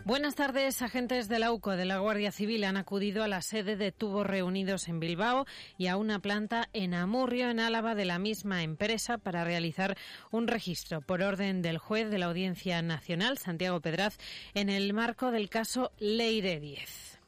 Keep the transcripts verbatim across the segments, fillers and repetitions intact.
Buenas tardes. Agentes de la U C O de la Guardia Civil han acudido a la sede de Tubos Reunidos en Bilbao y a una planta en Amurrio, en Álava, de la misma empresa para realizar un registro por orden del juez de la Audiencia Nacional, Santiago Pedraz, en el marco del caso Leire diez.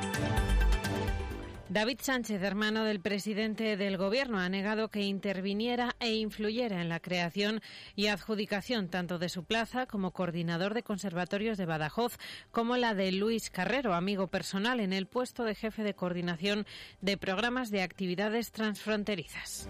David Sánchez, hermano del presidente del Gobierno, ha negado que interviniera e influyera en la creación y adjudicación tanto de su plaza como coordinador de conservatorios de Badajoz, como la de Luis Carrero, amigo personal, en el puesto de jefe de coordinación de programas de actividades transfronterizas.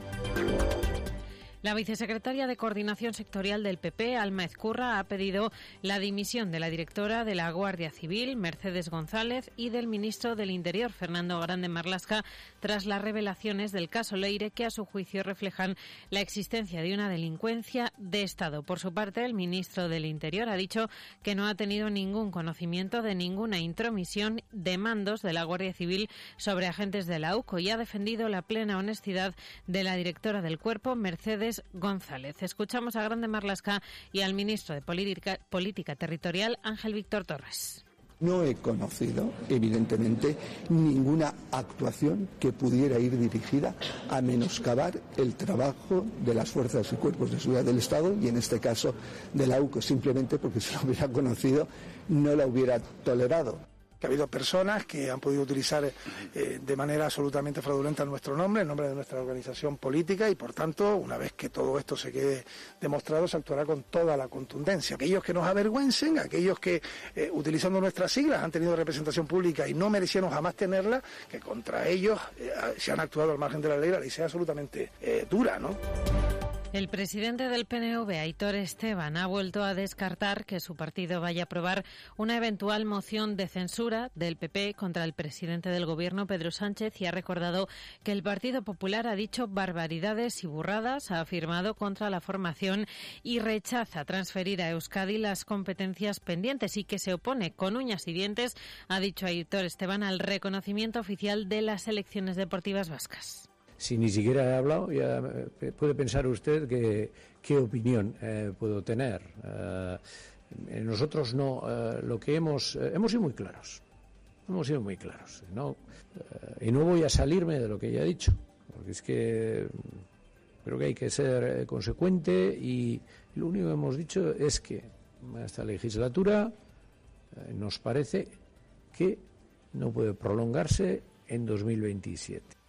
La vicesecretaria de Coordinación Sectorial del P P, Alma Ezcurra, ha pedido la dimisión de la directora de la Guardia Civil, Mercedes González, y del ministro del Interior, Fernando Grande Marlaska, tras las revelaciones del caso Leire, que a su juicio reflejan la existencia de una delincuencia de Estado. Por su parte, el ministro del Interior ha dicho que no ha tenido ningún conocimiento de ninguna intromisión de mandos de la Guardia Civil sobre agentes de la U C O y ha defendido la plena honestidad de la directora del cuerpo, Mercedes González. Escuchamos a Grande Marlaska y al ministro de Política, Política Territorial, Ángel Víctor Torres. No he conocido, evidentemente, ninguna actuación que pudiera ir dirigida a menoscabar el trabajo de las fuerzas y cuerpos de seguridad del Estado y, en este caso, de la U C O, simplemente porque si lo hubiera conocido no la hubiera tolerado. Que ha habido personas que han podido utilizar eh, de manera absolutamente fraudulenta nuestro nombre, el nombre de nuestra organización política, y por tanto, una vez que todo esto se quede demostrado, se actuará con toda la contundencia. Aquellos que nos avergüencen, aquellos que eh, utilizando nuestras siglas han tenido representación pública y no merecieron jamás tenerla, que contra ellos eh, se han actuado al margen de la ley, la ley sea absolutamente eh, dura, ¿no? El presidente del P N V, Aitor Esteban, ha vuelto a descartar que su partido vaya a aprobar una eventual moción de censura del P P contra el presidente del Gobierno, Pedro Sánchez, y ha recordado que el Partido Popular ha dicho barbaridades y burradas, ha afirmado contra la formación y rechaza transferir a Euskadi las competencias pendientes y que se opone con uñas y dientes, ha dicho Aitor Esteban, al reconocimiento oficial de las selecciones deportivas vascas. Si ni siquiera he hablado, ya puede pensar usted que qué opinión eh, puedo tener. Eh, nosotros no, eh, lo que hemos, eh, hemos sido muy claros, hemos sido muy claros, ¿no? Eh, y no voy a salirme de lo que ya he dicho, porque es que creo que hay que ser consecuente y lo único que hemos dicho es que esta legislatura eh, nos parece que no puede prolongarse en dos mil veintisiete.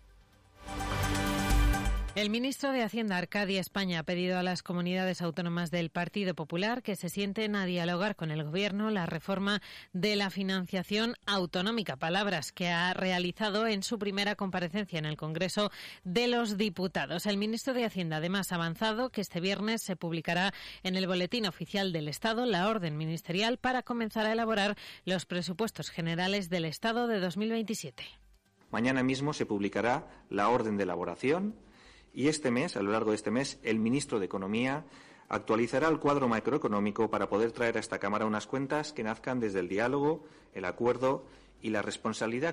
El ministro de Hacienda, Arcadia España, ha pedido a las comunidades autónomas del Partido Popular que se sienten a dialogar con el Gobierno la reforma de la financiación autonómica, palabras que ha realizado en su primera comparecencia en el Congreso de los Diputados. El ministro de Hacienda además ha avanzado que este viernes se publicará en el Boletín Oficial del Estado la orden ministerial para comenzar a elaborar los presupuestos generales del Estado de dos mil veintisiete. Mañana mismo se publicará la orden de elaboración. Y este mes, a lo largo de este mes, el ministro de Economía actualizará el cuadro macroeconómico para poder traer a esta Cámara unas cuentas que nazcan desde el diálogo, el acuerdo y la responsabilidad